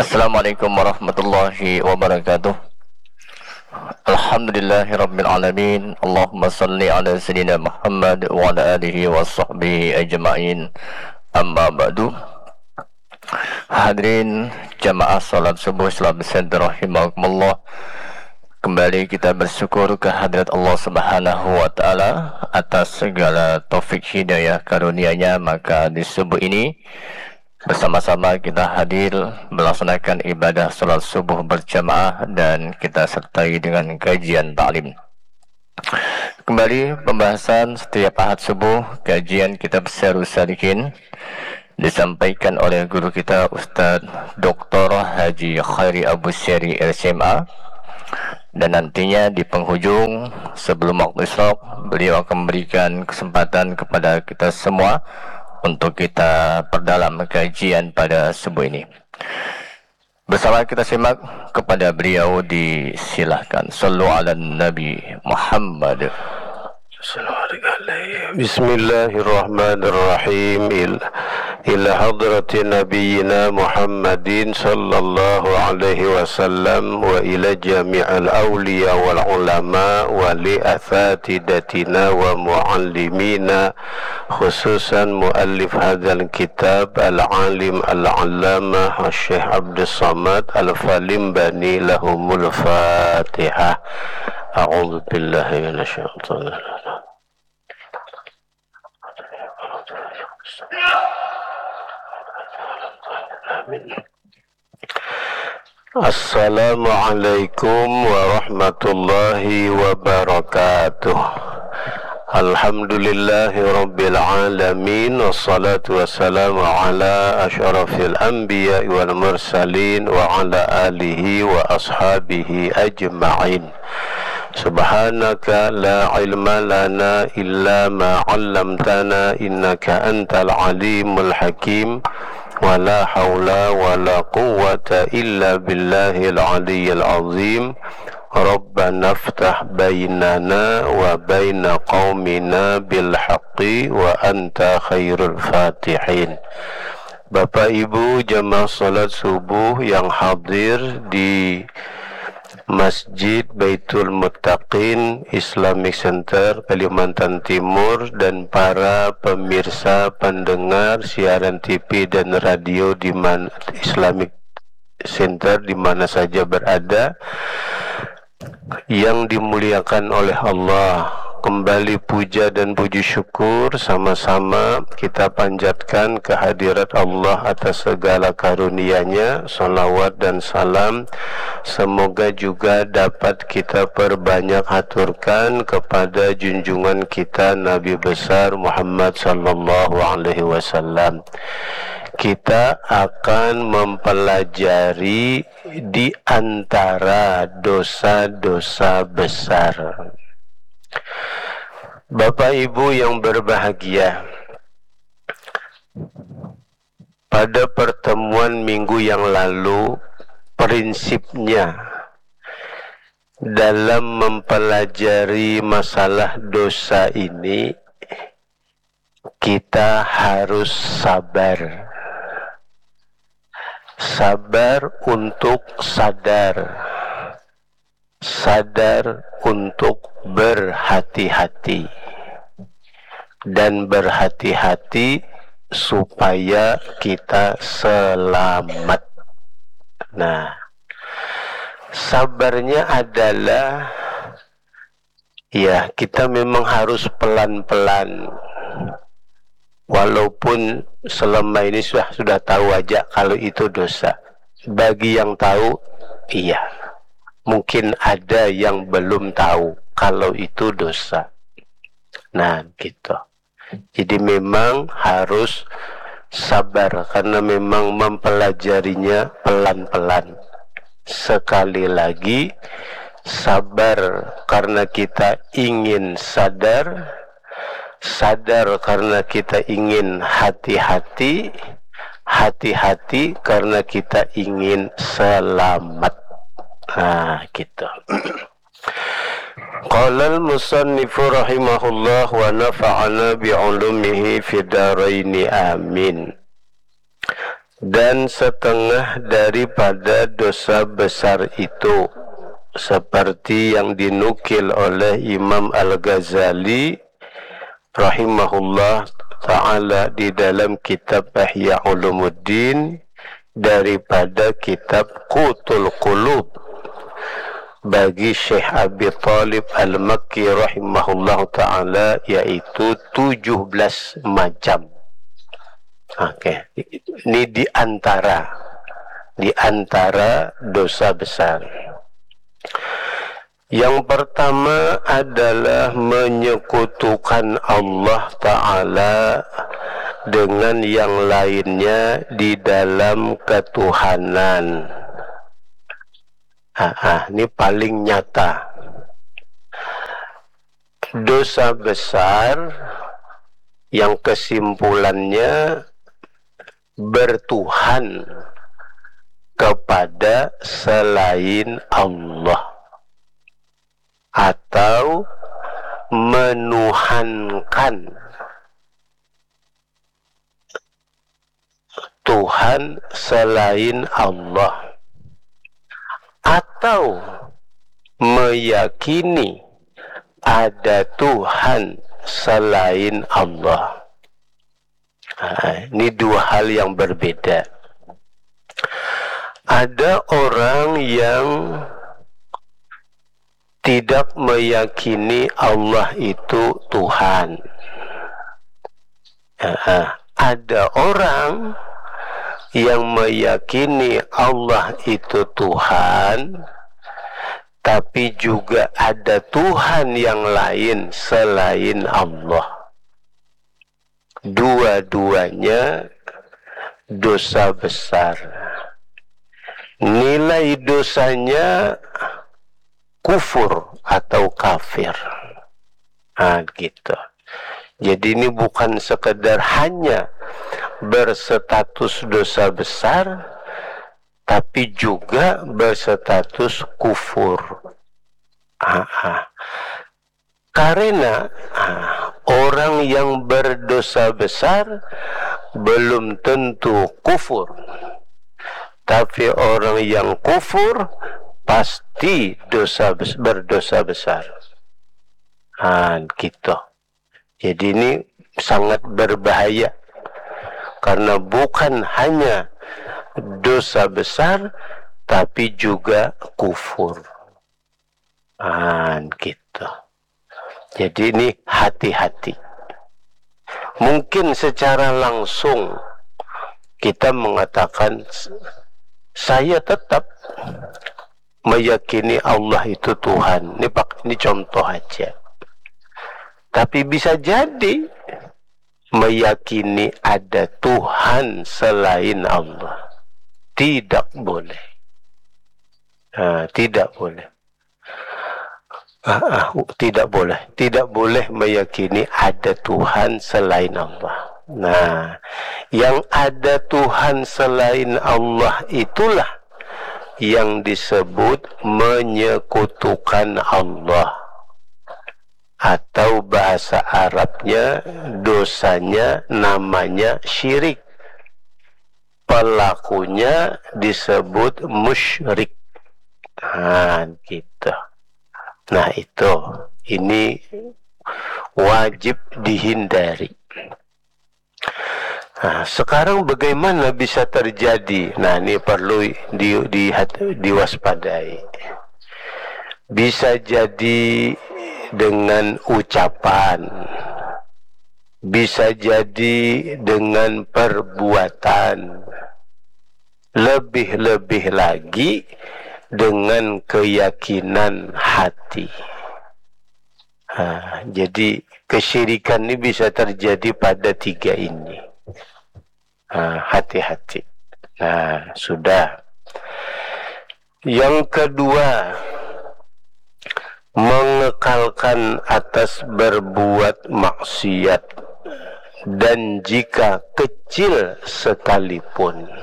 Assalamualaikum warahmatullahi wabarakatuh. Alhamdulillahi rabbil alamin. Allahumma salli ala sayyidina Muhammad wa ala alihi wa sahbihi ajma'in. Amma ba'du. Hadirin jamaah salat subuh Islam Center rahimakumullah. Kembali kita bersyukur kehadirat Allah Subhanahu wa taala atas segala taufik hidayah karunia-Nya. Maka di subuh ini bersama-sama kita hadir melaksanakan ibadah salat subuh berjamaah dan kita sertai dengan kajian ta'lim. Kembali pembahasan setiap ahad subuh kajian kitab Syarhus Salikin disampaikan oleh guru kita Ustadz Dr. Haji Khairi Abu Syari LCMA, dan nantinya di penghujung sebelum waktu isyraq beliau akan memberikan kesempatan kepada kita semua untuk kita perdalam kajian pada subuh ini. Bersama kita simak kepada beliau, disilahkan. Sallu ala Nabi Muhammad. Bismillahirrahmanirrahim. Ila hadrati nabiyyina Muhammadin sallallahu alaihi wasallam wa ila jami'al awliya wal ulama wa li athatidatina wa muallimina, khususan muallif hadzal kitab al-alim al-allamah Syekh Abdus Samad Al-Falimbani, lahumul Fatihah. A'udzu billahi minasyaitonir rajim. Assalamualaikum warahmatullahi wabarakatuh. Alhamdulillahi rabbil alamin, wassalatu wassalamu ala asyrafil anbiya wal mursalin wa ala alihi wa ashabihi ajma'in. Subhanaka la ilma lana illa ma 'allamtana innaka antal alimul hakim. Wa la hawla wa la quwwata illa billahil aliyyil azim. Rabbana iftah bainana wa baina qaumina bil haqqi wa anta khairul fatihin. Bapak Ibu jamaah salat subuh yang hadir di Masjid Baitul Muttaqin Islamic Center Kalimantan Timur, dan para pemirsa pendengar siaran TV dan radio di mana Islamic Center di mana saja berada, yang dimuliakan oleh Allah. Kembali puja dan puji syukur sama-sama kita panjatkan kehadirat Allah atas segala karunia-Nya. Salawat dan salam semoga juga dapat kita perbanyak haturkan kepada junjungan kita Nabi besar Muhammad sallallahu alaihi wasallam. Kita akan mempelajari di antara dosa-dosa besar. Bapak Ibu yang berbahagia, pada pertemuan minggu yang lalu, prinsipnya dalam mempelajari masalah dosa ini, kita harus sabar. Sabar untuk sadar, sadar untuk berhati-hati, dan berhati-hati supaya kita selamat. Nah, sabarnya adalah ya kita memang harus pelan-pelan. Walaupun selama ini sudah tahu aja kalau itu dosa. Bagi yang tahu, iya. Mungkin ada yang belum tahu kalau itu dosa. Nah, gitu. Jadi memang harus sabar karena memang mempelajarinya pelan-pelan. Sekali lagi, sabar karena kita ingin sadar, sadar karena kita ingin hati-hati, hati-hati karena kita ingin selamat. Nah, gitu. Qala al-musannifu rahimahullah wa nafa'ana bi'ulumihi fid dharain amin. dan setengah daripada dosa besar itu, seperti yang dinukil oleh Imam Al-Ghazali rahimahullah ta'ala di dalam kitab Ihya Ulumuddin daripada kitab Qutul Qulub bagi Syekh Abi Talib Al-Makki rahimahullah ta'ala, yaitu 17 macam. Oke, ini di antara dosa besar. Yang pertama adalah menyekutukan Allah Ta'ala dengan yang lainnya di dalam ketuhanan. Ini paling nyata. Dosa besar yang kesimpulannya bertuhan kepada selain Allah atau menuhankan Tuhan selain Allah, atau meyakini ada Tuhan selain Allah. Ini dua hal yang berbeda. Ada orang yang tidak meyakini Allah itu Tuhan. Ada orang yang meyakini Allah itu Tuhan, tapi juga ada Tuhan yang lain selain Allah. Dua-duanya dosa besar. Nilai dosanya kufur atau kafir. Gitu. Jadi ini bukan sekedar hanya berstatus dosa besar, tapi juga berstatus kufur. Karena orang yang berdosa besar belum tentu kufur, tapi orang yang kufur pasti berdosa besar. Gitu. Jadi ini sangat berbahaya, karena bukan hanya dosa besar, tapi juga kufur. Gitu. Jadi ini hati-hati. Mungkin secara langsung kita mengatakan, saya tetap meyakini Allah itu Tuhan. Ini contoh aja. Tapi bisa jadi meyakini ada Tuhan selain Allah. Tidak boleh. Tidak boleh. Tidak boleh meyakini ada Tuhan selain Allah. Nah, yang ada Tuhan selain Allah itulah yang disebut menyekutukan Allah, atau bahasa Arabnya dosanya namanya syirik. Pelakunya disebut musyrik. Gitu. Nah ini wajib dihindari. Sekarang bagaimana bisa terjadi? Nah, ini perlu diwaspadai. Bisa jadi dengan ucapan, bisa jadi dengan perbuatan, lebih-lebih lagi dengan keyakinan hati. Jadi kesyirikan ini bisa terjadi pada tiga ini. Hati-hati. Nah, sudah. Yang kedua, mengekalkan atas berbuat maksiat, dan jika kecil sekalipun.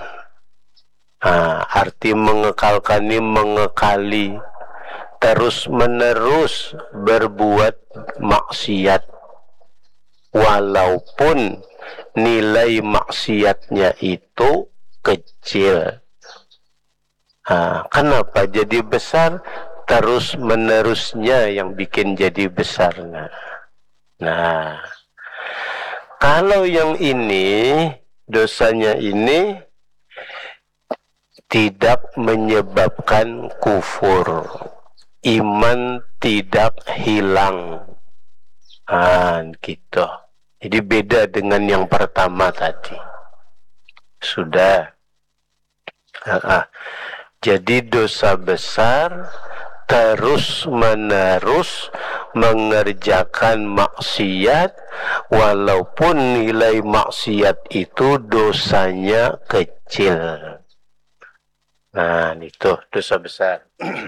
Arti mengekalkan ini mengekali, terus menerus berbuat maksiat, walaupun nilai maksiatnya itu kecil. Kenapa jadi besar? Terus menerusnya yang bikin jadi besar. Nah, kalau yang ini, dosanya ini tidak menyebabkan kufur, iman tidak hilang. Gitu. Jadi beda dengan yang pertama tadi. Sudah. Jadi dosa besar terus-menerus mengerjakan maksiat, walaupun nilai maksiat itu dosanya kecil. Nah, itu dosa besar.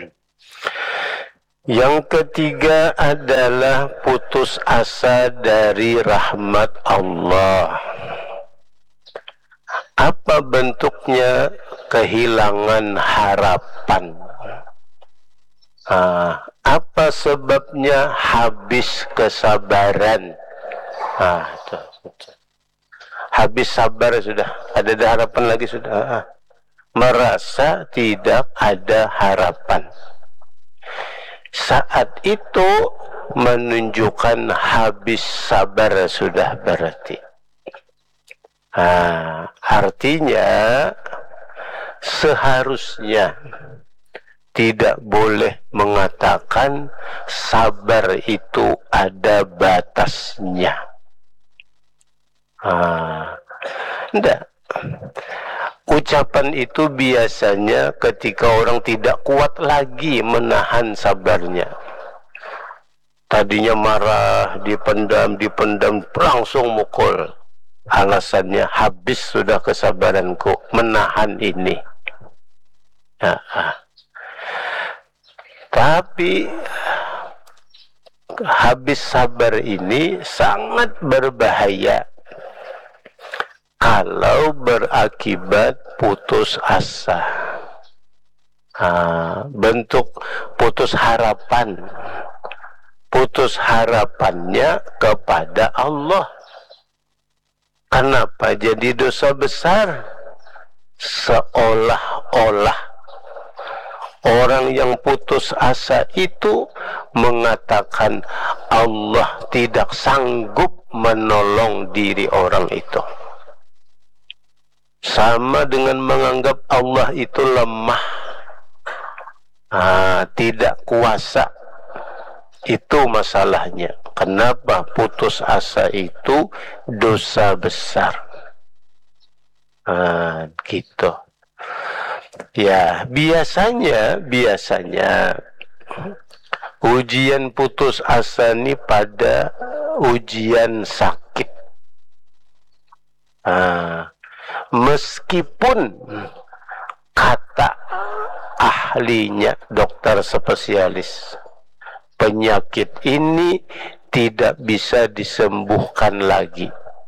Yang ketiga adalah putus asa dari rahmat Allah. Apa bentuknya? Kehilangan harapan. Apa sebabnya? Habis kesabaran. Habis sabar sudah. Ada harapan lagi sudah. Merasa tidak ada harapan. Saat itu menunjukkan habis sabar sudah berarti. Artinya seharusnya tidak boleh mengatakan sabar itu ada batasnya. Enggak. Ucapan itu biasanya ketika orang tidak kuat lagi menahan sabarnya. Tadinya marah, dipendam, langsung mukul. Alasannya habis sudah kesabaranku menahan ini. Tapi habis sabar ini sangat berbahaya kalau berakibat putus asa. Bentuk putus harapan. Putus harapannya kepada Allah. Kenapa jadi dosa besar? Seolah-olah orang yang putus asa itu mengatakan Allah tidak sanggup menolong diri orang itu. Sama dengan menganggap Allah itu lemah, tidak kuasa. Itu masalahnya. Kenapa putus asa itu dosa besar? Gitu. Ya, biasanya ujian putus asa ini pada ujian sakit. Meskipun kata ahlinya, dokter spesialis, penyakit ini tidak bisa disembuhkan lagi.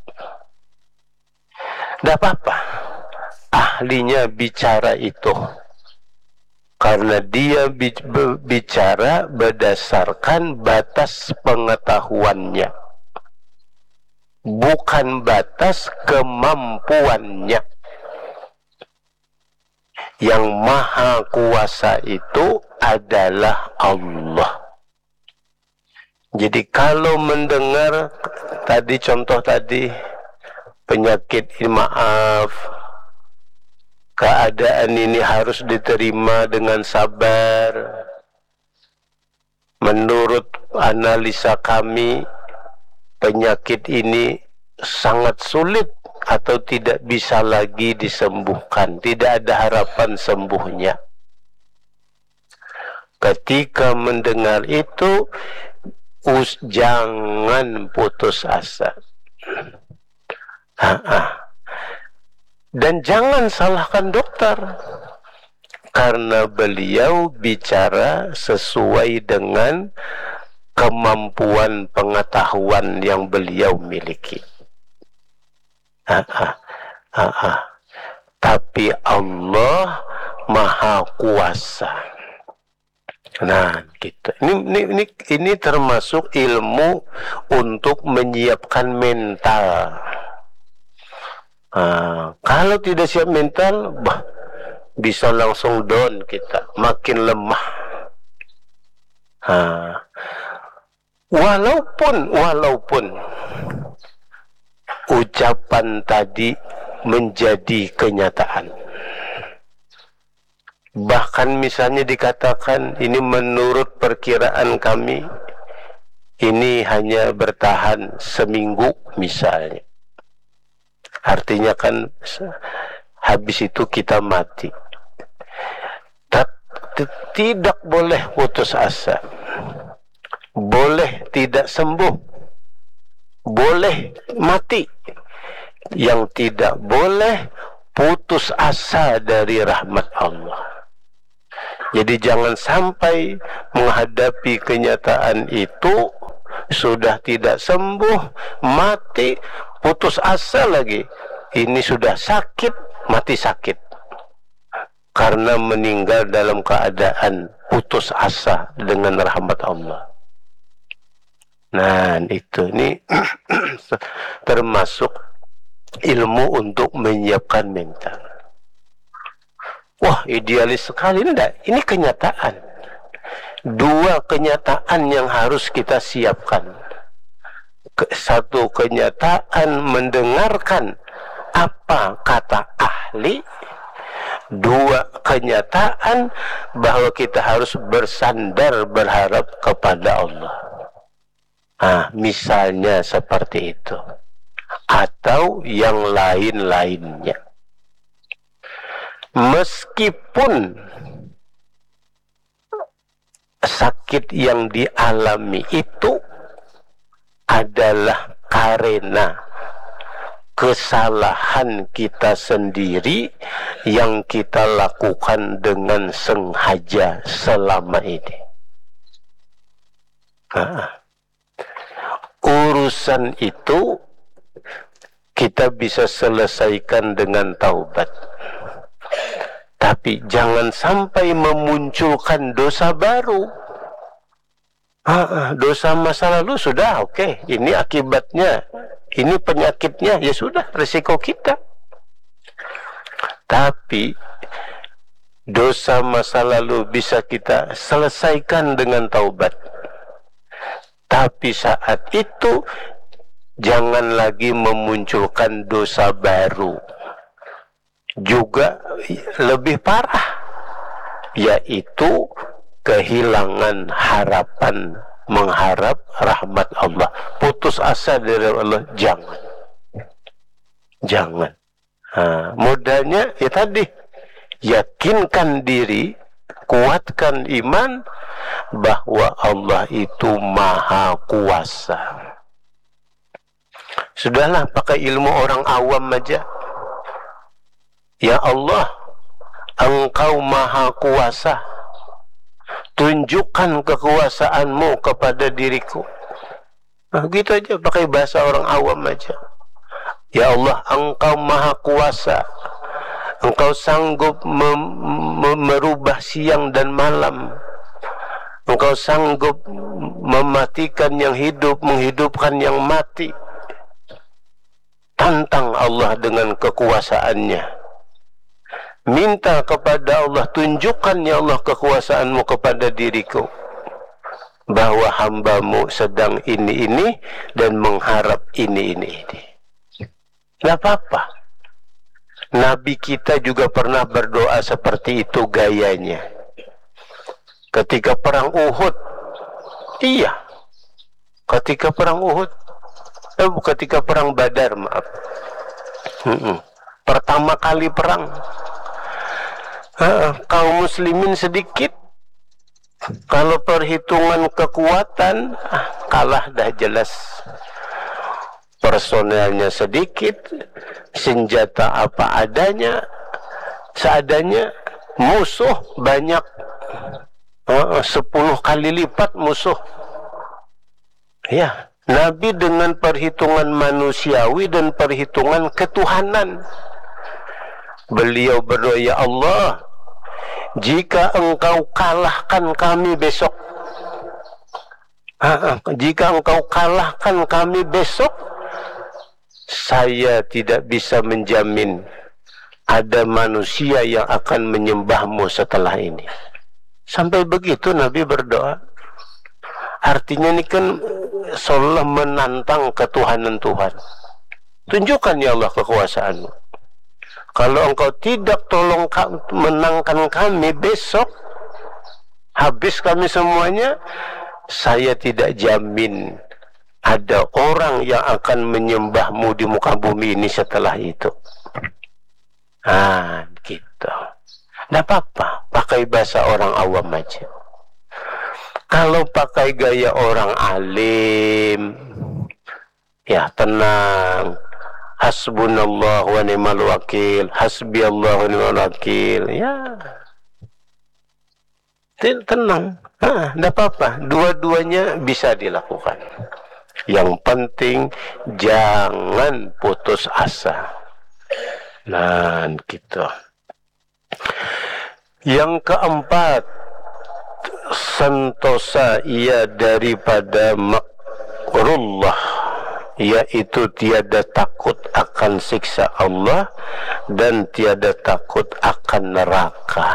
Tidak apa-apa. Ahlinya bicara itu. Karena dia bicara berdasarkan batas pengetahuannya. Bukan batas kemampuannya. Yang maha kuasa itu adalah Allah. Jadi kalau mendengar tadi contoh tadi penyakit ini maaf, keadaan ini harus diterima dengan sabar. Menurut analisa kami, penyakit ini sangat sulit atau tidak bisa lagi disembuhkan. Tidak ada harapan sembuhnya. Ketika mendengar itu, jangan putus asa. Dan jangan salahkan dokter, karena beliau bicara sesuai dengan kemampuan pengetahuan yang beliau miliki. Tapi Allah Maha Kuasa. Nah, gitu. Ini termasuk ilmu untuk menyiapkan mental. Kalau tidak siap mental, bisa langsung down kita, makin lemah. Walaupun ucapan tadi menjadi kenyataan. Bahkan misalnya dikatakan ini menurut perkiraan kami ini hanya bertahan seminggu misalnya. Artinya kan habis itu kita mati. Tidak boleh putus asa. Boleh tidak sembuh. Boleh mati. Yang tidak boleh putus asa dari rahmat Allah. Jadi jangan sampai menghadapi kenyataan itu sudah tidak sembuh, mati, putus asa lagi. Ini sudah sakit, mati sakit. Karena meninggal dalam keadaan putus asa dengan rahmat Allah. Nah, ini termasuk ilmu untuk menyiapkan mental. Wah, idealis sekali. Enggak, ini kenyataan. Dua kenyataan yang harus kita siapkan. Satu kenyataan mendengarkan apa kata ahli. Dua kenyataan bahwa kita harus bersandar berharap kepada Allah. Misalnya seperti itu. Atau yang lain-lainnya. Meskipun sakit yang dialami itu adalah karena kesalahan kita sendiri yang kita lakukan dengan sengaja selama ini. Urusan itu kita bisa selesaikan dengan taubat. Tapi jangan sampai memunculkan dosa baru. Dosa masa lalu sudah oke. Ini akibatnya, ini penyakitnya, ya sudah, risiko kita. Tapi dosa masa lalu bisa kita selesaikan dengan taubat. Tapi saat itu jangan lagi memunculkan dosa baru. Juga lebih parah, yaitu kehilangan harapan, mengharap rahmat Allah, putus asa dari Allah. Jangan. Modalnya ya tadi, yakinkan diri, kuatkan iman bahwa Allah itu maha kuasa. Sudahlah, pakai ilmu orang awam aja. Ya Allah, Engkau maha kuasa. Tunjukkan kekuasaanmu kepada diriku. Gitu aja, pakai bahasa orang awam aja. Ya Allah, Engkau maha kuasa. Engkau sanggup merubah siang dan malam. Engkau sanggup mematikan yang hidup, menghidupkan yang mati. Tantang Allah dengan kekuasaannya. Minta kepada Allah, tunjukkan ya Allah kekuasaanmu kepada diriku, bahwa hambamu sedang ini dan mengharap ini. Tidak apa-apa. Nabi kita juga pernah berdoa seperti itu gayanya. Ketika perang Uhud. Iya. Ketika perang Uhud. Ketika perang Badar, maaf. Pertama kali perang. Kaum muslimin sedikit. Kalau perhitungan kekuatan, kalah dah jelas. Personelnya sedikit, senjata apa adanya, seadanya. Musuh banyak, 10 kali lipat musuh. Ya, Nabi dengan perhitungan manusiawi dan perhitungan ketuhanan, beliau berdoa, ya Allah, jika Engkau kalahkan kami besok, saya tidak bisa menjamin ada manusia yang akan menyembahmu setelah ini. Sampai begitu Nabi berdoa. Artinya ini kan seolah menantang ketuhanan Tuhan. Tunjukkan ya Allah kekuasaanmu. Kalau engkau tidak tolong menangkan kami besok, habis kami semuanya, saya tidak jamin ada orang yang akan menyembahmu di muka bumi ini setelah itu. Gitu. Nggak apa-apa, pakai bahasa orang awam aja. Kalau pakai gaya orang alim, ya tenang. Hasbunallah wa ni'mal wakil, hasbiyallah wa ni'mal wakil. Ya, tenang. Nggak apa-apa, dua-duanya bisa dilakukan. Yang penting jangan putus asa. Nah, gitu. Yang keempat, sentosa ia daripada makrullah, yaitu tiada takut akan siksa Allah dan tiada takut akan neraka.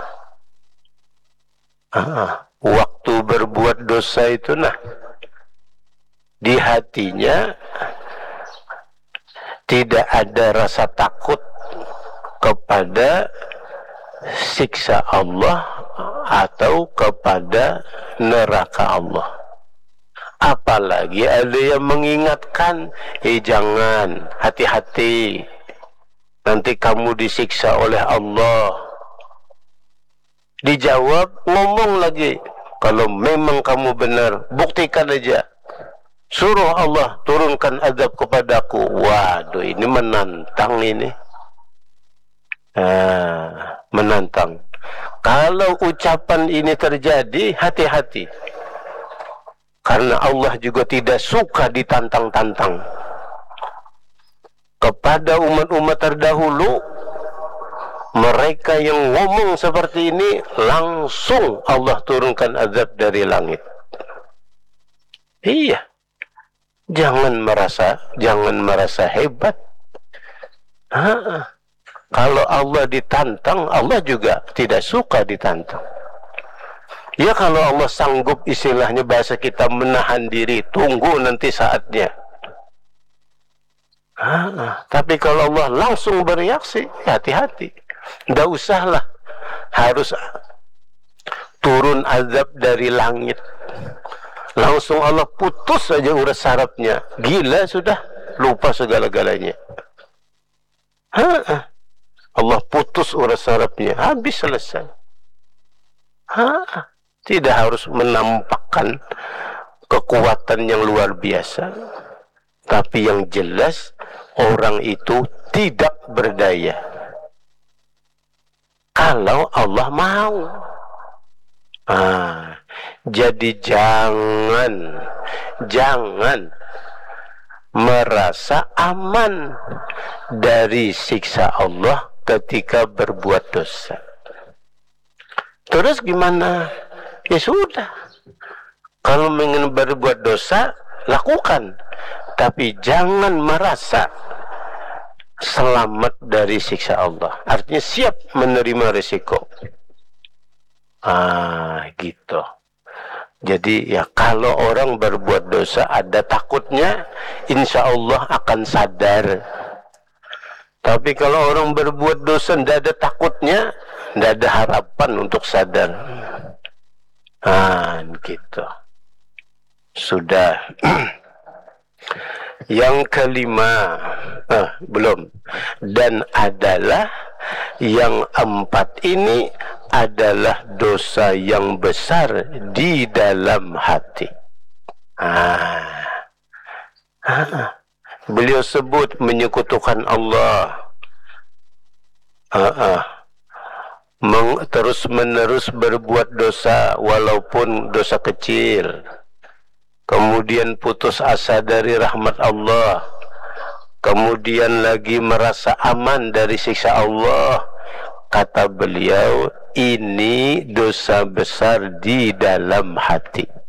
Waktu berbuat dosa itu di hatinya tidak ada rasa takut kepada siksa Allah atau kepada neraka Allah. Apalagi ada yang mengingatkan, jangan, hati-hati, nanti kamu disiksa oleh Allah. Dijawab, ngomong lagi, kalau memang kamu benar, buktikan aja. Suruh Allah turunkan azab kepadaku. Waduh, ini menantang ini. Menantang. Kalau ucapan ini terjadi, hati-hati. Karena Allah juga tidak suka ditantang-tantang. Kepada umat-umat terdahulu, mereka yang ngomong seperti ini, langsung Allah turunkan azab dari langit. Iya. Jangan merasa hebat. Kalau Allah ditantang, Allah juga tidak suka ditantang. Ya kalau Allah sanggup, istilahnya bahasa kita, menahan diri, tunggu nanti saatnya. Tapi kalau Allah langsung bereaksi, hati-hati. Tidak usahlah harus turun azab dari langit. Langsung Allah putus saja urat sarafnya. Gila sudah, lupa segala-galanya. Allah putus urat sarafnya, habis selesai. Tidak harus menampakkan kekuatan yang luar biasa. Tapi yang jelas, orang itu tidak berdaya. Kalau Allah mau. Jadi jangan merasa aman dari siksa Allah ketika berbuat dosa. Terus gimana? Ya sudah. Kalau ingin berbuat dosa, lakukan. Tapi jangan merasa selamat dari siksa Allah. Artinya siap menerima risiko. Gitu. Jadi ya kalau orang berbuat dosa ada takutnya, insya Allah akan sadar. Tapi kalau orang berbuat dosa tidak ada takutnya, tidak ada harapan untuk sadar. Gitu. Sudah. Yang kelima, belum. Dan adalah yang empat ini adalah dosa yang besar di dalam hati. Beliau sebut menyekutukan Allah, terus menerus berbuat dosa walaupun dosa kecil, kemudian putus asa dari rahmat Allah, kemudian lagi merasa aman dari siksa Allah. Kata beliau, ini dosa besar di dalam hati.